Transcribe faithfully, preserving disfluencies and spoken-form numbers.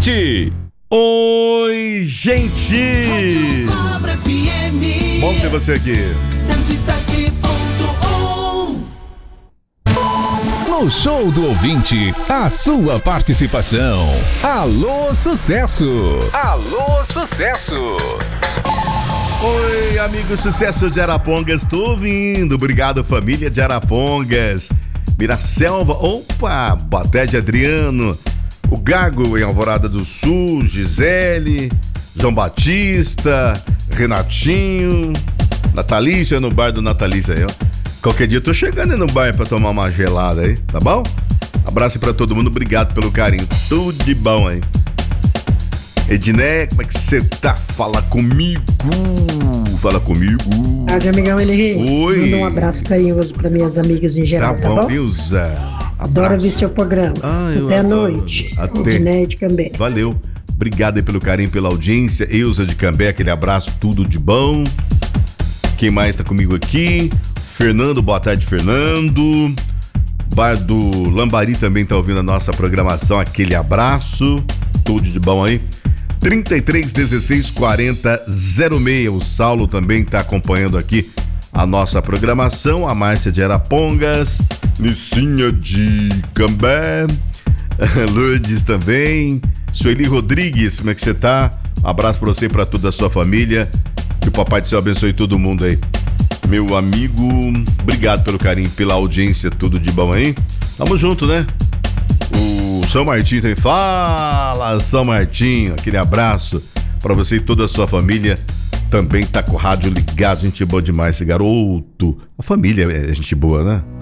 vinte. Oi, gente! Bom ter você aqui. cento e sete ponto um. No show do ouvinte, a sua participação. Alô, sucesso! Alô, sucesso! Oi, amigo, sucesso de Arapongas, tô ouvindo. Obrigado, família de Arapongas. Miraselva, opa, boa tarde, Adriano. O Gago em Alvorada do Sul, Gisele, João Batista, Renatinho, Natalícia no bar do Natalícia aí, ó. Qualquer dia eu tô chegando aí no bar pra tomar uma gelada aí, tá bom? Abraço pra todo mundo, obrigado pelo carinho, tudo de bom aí. Edné, como é que você tá? Fala comigo, fala comigo. Tarde, amigão Henrique. Oi. Manda um abraço carinhoso pra minhas amigas em geral, Tá tá bom, bom? Ilza. Adoro ouvir seu programa. Ah, eu Até a adoro. noite. Até. Edné de Cambé. Valeu. Obrigado aí pelo carinho, pela audiência. Ilza de Cambé, aquele abraço, tudo de bom. Quem mais tá comigo aqui? Fernando, boa tarde, Fernando. Bar do Lambari também tá ouvindo a nossa programação, aquele abraço. Tudo de bom aí. trinta e três, dezesseis, quarenta, zero seis. O Saulo também tá acompanhando aqui a nossa programação. A Márcia de Arapongas, Nicinha de Cambé, Lourdes também, Sueli Rodrigues, como é que você tá? Um abraço pra você e pra toda a sua família. Que o Papai do Céu abençoe todo mundo aí. Meu amigo, obrigado pelo carinho, pela audiência, tudo de bom aí. Tamo junto, né? O São Martinho também. Fala, São Martinho, aquele abraço pra você e toda a sua família. Também tá com o rádio ligado, gente boa demais esse garoto. A família é gente boa, né?